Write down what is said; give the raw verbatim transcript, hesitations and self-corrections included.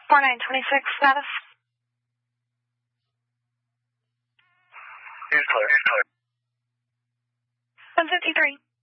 four nine twenty-six, status. He's clear. He's clear. one fifty-three.